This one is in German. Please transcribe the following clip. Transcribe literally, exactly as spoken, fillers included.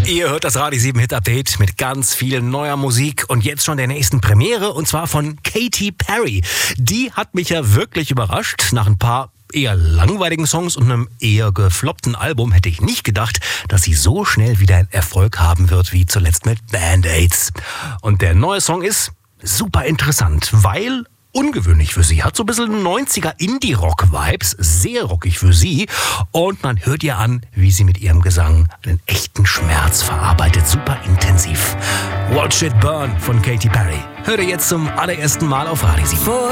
Ihr hört das Radio sieben Hit Update mit ganz viel neuer Musik und jetzt schon der nächsten Premiere und zwar von Katy Perry. Die hat mich ja wirklich überrascht. Nach ein paar eher langweiligen Songs und einem eher gefloppten Album hätte ich nicht gedacht, dass sie so schnell wieder Erfolg haben wird wie zuletzt mit Band-Aids. Und der neue Song ist super interessant, weil ungewöhnlich für sie, hat so ein bisschen neunziger Indie-Rock-Vibes, sehr rockig für sie und man hört ihr an, wie sie mit ihrem Gesang einen echten Schmerz verarbeitet, super intensiv. Watch It Burn von Katy Perry. Hört ihr jetzt zum allerersten Mal auf Radio sieben.